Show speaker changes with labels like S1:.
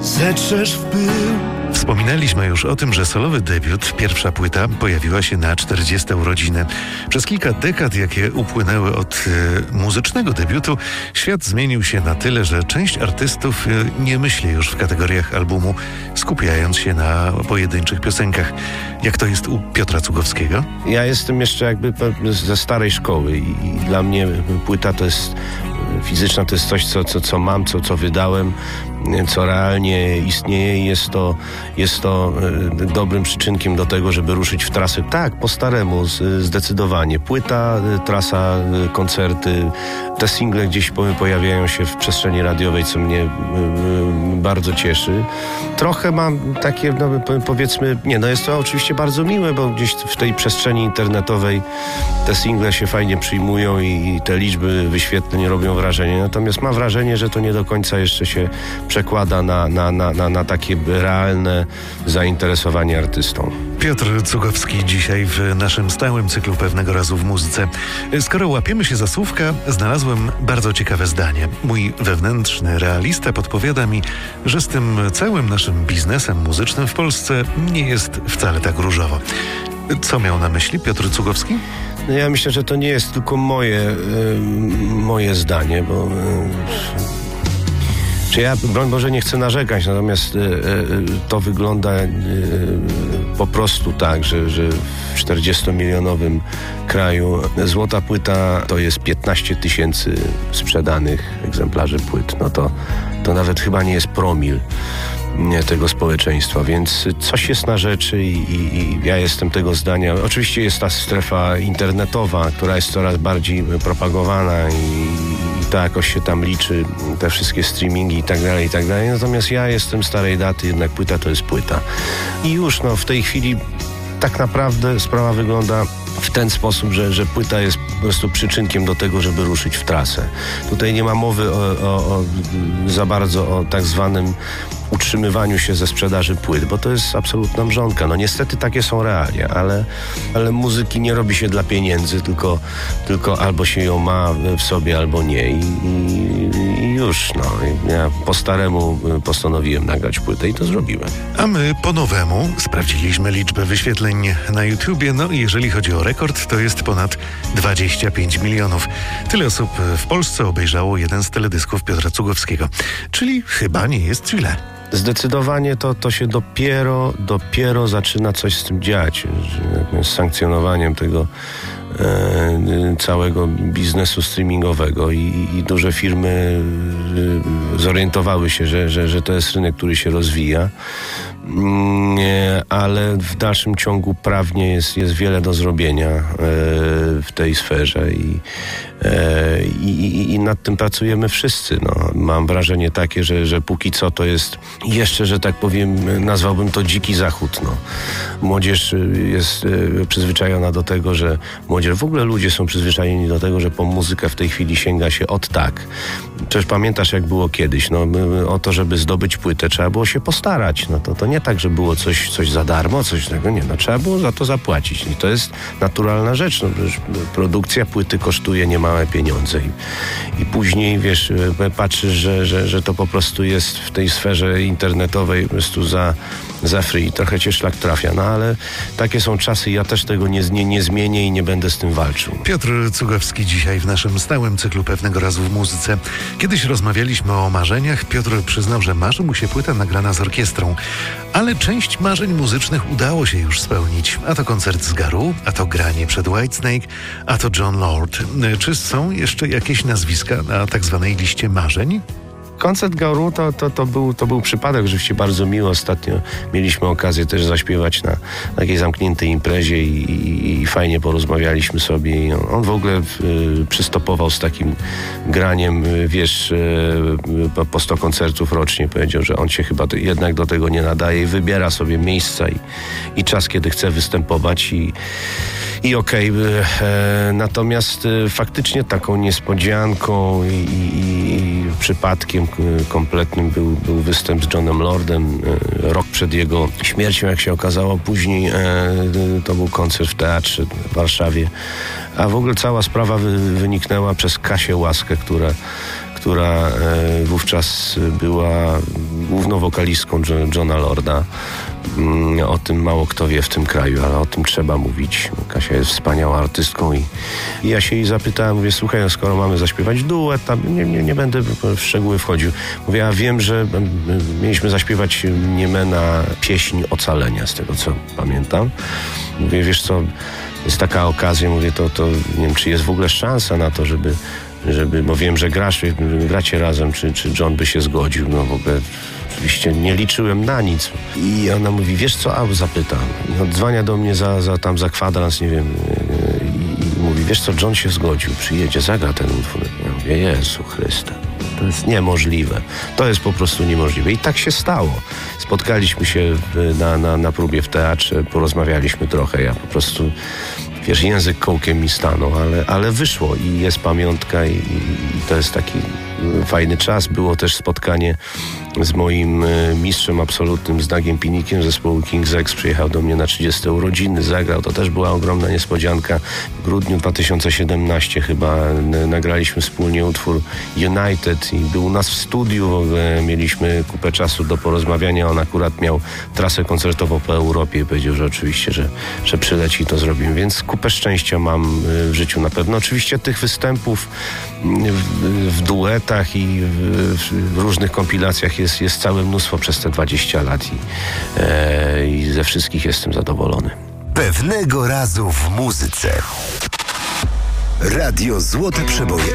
S1: zetrzesz w pył.
S2: Wspominaliśmy już o tym, że solowy debiut, pierwsza płyta, pojawiła się na 40. urodziny. Przez kilka dekad, jakie upłynęły od muzycznego debiutu, świat zmienił się na tyle, że część artystów nie myśli już w kategoriach albumu, skupiając się na pojedynczych piosenkach. Jak to jest u Piotra Cugowskiego?
S3: Ja jestem jeszcze jakby ze starej szkoły i dla mnie płyta to jest fizyczna, to jest coś, co mam, co wydałem, co realnie istnieje i jest to dobrym przyczynkiem do tego, żeby ruszyć w trasę. Tak, po staremu, zdecydowanie. Płyta, trasa, koncerty, te single gdzieś pojawiają się w przestrzeni radiowej, co mnie bardzo cieszy. Trochę mam takie, powiedzmy, jest to oczywiście bardzo miłe, bo gdzieś w tej przestrzeni internetowej te single się fajnie przyjmują i te liczby wyświetleń robią wrażenie. Natomiast mam wrażenie, że to nie do końca jeszcze się przekłada na takie realne zainteresowanie artystą.
S2: Piotr Cugowski dzisiaj w naszym stałym cyklu Pewnego razu w muzyce. Skoro łapiemy się za słówka, znalazłem bardzo ciekawe zdanie. Mój wewnętrzny realista podpowiada mi, że z tym całym naszym biznesem muzycznym w Polsce nie jest wcale tak różowo. Co miał na myśli Piotr Cugowski?
S3: Ja myślę, że to nie jest tylko moje zdanie, bo ja, broń Boże, nie chcę narzekać, natomiast to wygląda po prostu tak, że w 40-milionowym kraju złota płyta to jest 15 000 sprzedanych egzemplarzy płyt. No to nawet chyba nie jest promil tego społeczeństwa, więc coś jest na rzeczy i ja jestem tego zdania. Oczywiście jest ta strefa internetowa, która jest coraz bardziej propagowana i to jakoś się tam liczy, te wszystkie streamingi i tak dalej, natomiast ja jestem starej daty, jednak płyta to jest płyta. I już w tej chwili tak naprawdę sprawa wygląda w ten sposób, że płyta jest po prostu przyczynkiem do tego, żeby ruszyć w trasę. Tutaj nie ma mowy za bardzo o tak zwanym utrzymywaniu się ze sprzedaży płyt, bo to jest absolutna mrzonka. No niestety takie są realia, ale muzyki nie robi się dla pieniędzy, tylko albo się ją ma w sobie, albo nie. I już, ja po staremu postanowiłem nagrać płytę i to zrobiłem.
S2: A my po nowemu sprawdziliśmy liczbę wyświetleń na YouTubie. I jeżeli chodzi o rekord, to jest ponad 25 milionów. Tyle osób w Polsce obejrzało jeden z teledysków Piotra Cugowskiego. Czyli chyba nie jest źle.
S3: Zdecydowanie to się dopiero zaczyna coś z tym dziać, z sankcjonowaniem tego całego biznesu streamingowego i duże firmy zorientowały się, że to jest rynek, który się rozwija, ale w dalszym ciągu prawnie jest wiele do zrobienia w tej sferze i nad tym pracujemy wszyscy. Mam wrażenie takie, że póki co to jest jeszcze, że tak powiem, nazwałbym to dziki zachód. Młodzież jest przyzwyczajona do tego, że w ogóle ludzie są przyzwyczajeni do tego, że po muzykę w tej chwili sięga się od tak. Przecież pamiętasz, jak było kiedyś. O to, żeby zdobyć płytę, trzeba było się postarać. To nie tak, że było coś za darmo, coś tego. Nie, trzeba było za to zapłacić. I to jest naturalna rzecz. Produkcja płyty kosztuje niemałe pieniądze. I później, patrzysz, że to po prostu jest w tej sferze internetowej po prostu za free. Trochę cię szlak trafia. Ale takie są czasy. Ja też tego nie zmienię i nie będę z tym walczył.
S2: Piotr Cugowski dzisiaj w naszym stałym cyklu Pewnego razu w muzyce. Kiedyś rozmawialiśmy o marzeniach. Piotr przyznał, że marzy mu się płyta nagrana z orkiestrą. Ale część marzeń muzycznych udało się już spełnić. A to koncert z Garou, a to granie przed Whitesnake, a to Jon Lord. Czy są jeszcze jakieś nazwiska na tak zwanej liście marzeń?
S3: Koncert Garou to był przypadek, rzeczywiście bardzo miło. Ostatnio mieliśmy okazję też zaśpiewać na takiej zamkniętej imprezie i fajnie porozmawialiśmy sobie. I on w ogóle przystopował z takim graniem, po 100 koncertów rocznie. Powiedział, że on się chyba jednak do tego nie nadaje i wybiera sobie miejsca i czas, kiedy chce występować i okej. Natomiast faktycznie taką niespodzianką i przypadkiem kompletnym był występ z Jonem Lordem rok przed jego śmiercią, jak się okazało. Później to był koncert w teatrze w Warszawie. A w ogóle cała sprawa wyniknęła przez Kasię Łaskę, która wówczas była główną wokalistką Johna Lorda. O tym mało kto wie w tym kraju, ale o tym trzeba mówić. Kasia jest wspaniałą artystką i ja się jej zapytałem, mówię, słuchaj, no skoro mamy zaśpiewać duet, tam nie będę w szczegóły wchodził. Mówię, a wiem, że mieliśmy zaśpiewać Niemena pieśń Ocalenia, z tego co pamiętam. Mówię, wiesz co, jest taka okazja, mówię, to nie wiem, czy jest w ogóle szansa na to, żeby bo wiem, że gracie razem, czy John by się zgodził, no w ogóle oczywiście nie liczyłem na nic. I ona mówi, wiesz co, a zapytam. I odzwania do mnie za kwadrans, nie wiem, i mówi, wiesz co, John się zgodził, przyjedzie, zagra ten utwór. Ja mówię, Jezu Chryste, to jest niemożliwe. To jest po prostu niemożliwe. I tak się stało. Spotkaliśmy się na próbie w teatrze, porozmawialiśmy trochę, ja po prostu... Wiesz, język kołkiem mi stanął, ale wyszło i jest pamiątka i to jest taki fajny czas. Było też spotkanie z moim mistrzem absolutnym, z Dagiem Pinikiem z zespołu King's X. Przyjechał do mnie na 30 urodziny, zagrał. To też była ogromna niespodzianka. W grudniu 2017 chyba nagraliśmy wspólnie utwór United i był u nas w studiu. W ogóle mieliśmy kupę czasu do porozmawiania. On akurat miał trasę koncertową po Europie i powiedział, że oczywiście, że przyleci i to zrobimy. Więc kupę szczęścia mam w życiu na pewno. Oczywiście tych występów w duetach i w różnych kompilacjach jest całe mnóstwo przez te 20 lat i ze wszystkich jestem zadowolony.
S1: Pewnego razu w muzyce. Radio Złote Przeboje.